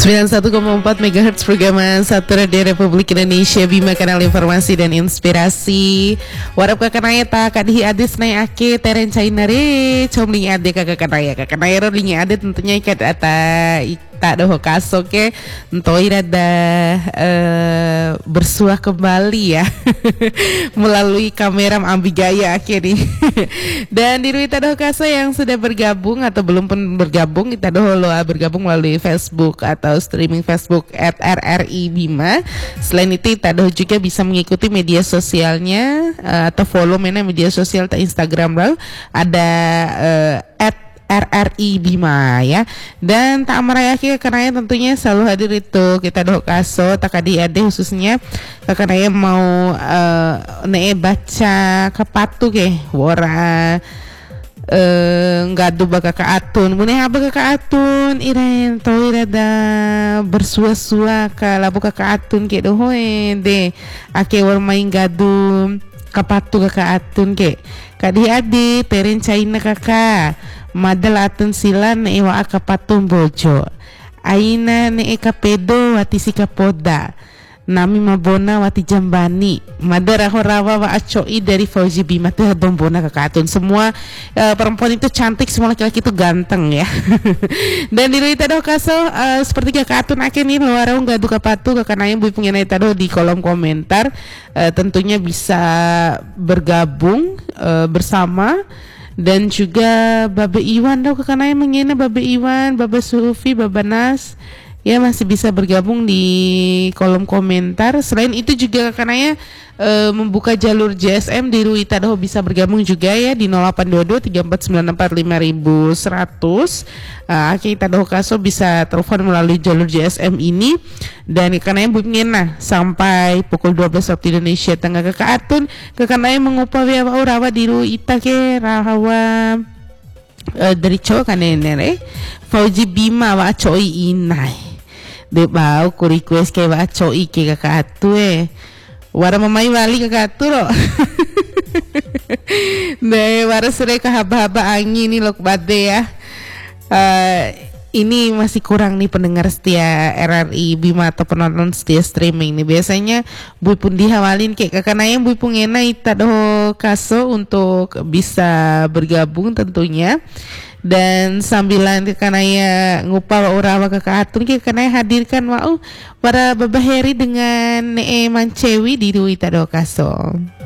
91,4 MHz Pergama 1 Radio Republik Indonesia, Bima kanal informasi dan inspirasi. Warap kakanaya ta kadihi adis naik ake teren cainare comling ade kakanaya roling ade tentunya ikat ata tak doho kasoke entoi rada bersuah kembali ya melalui kamera Ambigaya akhirnya. Dan di Ruita Doho Kaso yang sudah bergabung atau belum pun bergabung, kita doho loa bergabung melalui Facebook atau streaming Facebook @RRI Bima. Selain itu kita doho juga bisa mengikuti media sosialnya atau follow media sosial atau Instagram lo ada RRI Bima ya. Dan tak merayaki karena tentunya selalu hadir itu kita doh kaso takadi ade khususnya karena mau baca kepatu ke wora ngadu baka atun mune apa ka atun iren to irada bersua-sua ka labu ka atun ke dohoe de ake war main gadu kapatu ka atun ke kadi adi teren China kakak madal atun silan ewa akapatun bojo aina ne kapedo wati sikapoda nami mabona wati jambani madara horawa wa acoi dari Fauzi Bima tuh bombona kakatun. Semua perempuan itu cantik, semua laki-laki itu ganteng ya. Dan di Ruita Doho Kaso seperti kakatun akhir nih luarau nggak duka patu kakanaya bui punya Ruita Doho di kolom komentar. Tentunya bisa bergabung bersama. Dan juga Babe Iwan dong kakanaya mengena Babe Iwan, Babe Sufi, Babe Nas ya masih bisa bergabung di kolom komentar. Selain itu juga kakanaya membuka jalur JSM di Ruita Doho bisa bergabung juga ya di 0822 34945 1100. Kita Doho Kaso bisa telepon melalui jalur JSM ini. Dan kakanaya bungena sampai pukul 12 waktu Indonesia tengah kekaatun kakanaya mengupah rawa di Ruita ke rahawa dari cowok kanene Fauzi Bima wa choi inai de bau ku request ke wa choi ke kakatu wara mamai wali kakatu lo de wara sore kahaba-haba angin ini lok bade ya. Ini masih kurang nih pendengar setia RRI Bima atau penonton setia streaming nih. Biasanya bui pun dihawalin kayak kakanaya bui pun ngena ita doho kaso untuk bisa bergabung tentunya. Dan sambilan kakanaya ngupal urawa kakaatun kakanaya hadirkan para babaheri dengan Mancewi di Ruita Doho Kaso.